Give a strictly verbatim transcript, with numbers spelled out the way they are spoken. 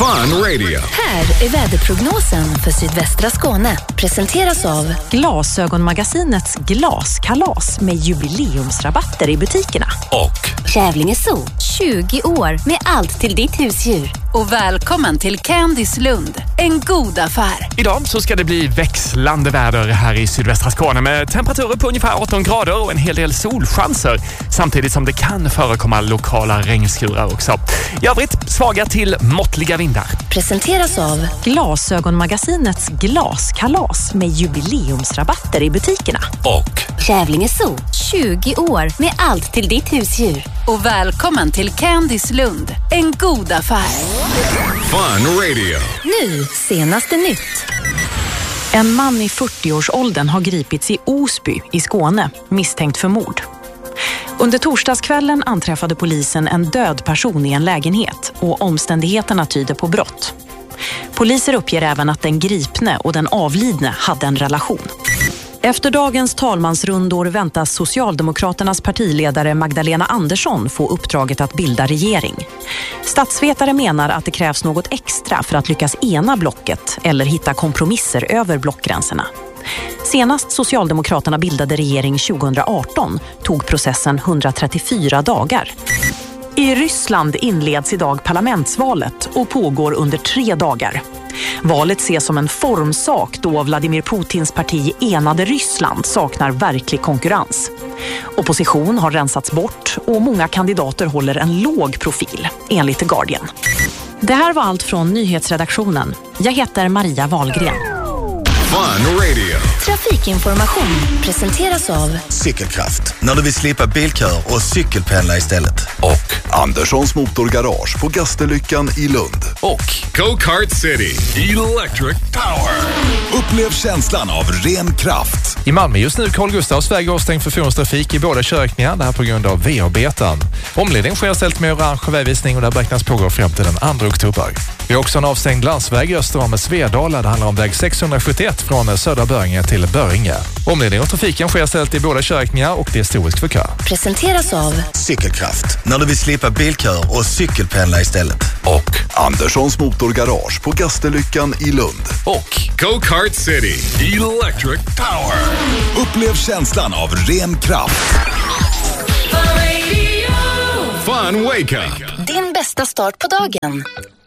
Fun Radio. Här är väderprognosen för sydvästra Skåne. Presenteras av Glasögonmagasinets glaskalas med jubileumsrabatter i butikerna. Och Kävlinge Zoo, tjugo år med allt till ditt husdjur. Och välkommen till Candice Lund, en god affär. Idag så ska det bli växlande väder här i sydvästra Skåne med temperaturer på ungefär arton grader och en hel del solchanser. Samtidigt som det kan förekomma lokala regnskurar också. I övrigt svaga till måttliga vindar. Presenteras av Glasögonmagasinets glaskalas med jubileumsrabatter i butikerna. Och Kävlinge Zoo, tjugo år med allt till ditt husdjur. Och välkommen till Candice Lund, en god affär. Fun Radio. Nu, senaste nytt. En man i fyrtioårsåldern har gripits i Osby i Skåne, misstänkt för mord. Under torsdagskvällen anträffade polisen en död person i en lägenhet och omständigheterna tyder på brott. Poliser uppger även att den gripne och den avlidne hade en relation. Efter dagens talmansrundor väntas Socialdemokraternas partiledare Magdalena Andersson få uppdraget att bilda regering. Statsvetare menar att det krävs något extra för att lyckas ena blocket eller hitta kompromisser över blockgränserna. Senast Socialdemokraterna bildade regering tjugoarton tog processen etthundratrettiofyra dagar. I Ryssland inleds idag parlamentsvalet och pågår under tre dagar. Valet ses som en formsak då Vladimir Putins parti Enade Ryssland saknar verklig konkurrens. Opposition har rensats bort och många kandidater håller en låg profil, enligt The Guardian. Det här var allt från nyhetsredaktionen. Jag heter Maria Wahlgren. Fun Radio. Trafikinformation presenteras av Cykelkraft, när du vill slippa bilkör och cykelpendla istället. Och Anderssons motorgarage på Gasterlyckan i Lund. Och Go-Kart City Electric Power. Upplev känslan av ren kraft. I Malmö just nu Carl Gustavs väg avstängd för fordonstrafik i båda körriktningar. Det här på grund av V A-betan. Omledning sker ställt med orange vägvisning och där beräknas pågå fram till den andra oktober. Vi har också en avstängd landsväg öster om Svedala. Det handlar om väg sexhundrasjuttioett från södra Böringe till Böringe. Omledning och trafiken sker ställt i båda körriktningar och det är historiskt för kö. Presenteras av Cykelkraft, när du vill slippa bilkör och cykelpendla istället. Och Anderssons motorgarage på Gasterlyckan i Lund. Och Go-Kart City Electric Power. Upplev känslan av ren kraft. Fun Wake Up. din bästa start på dagen.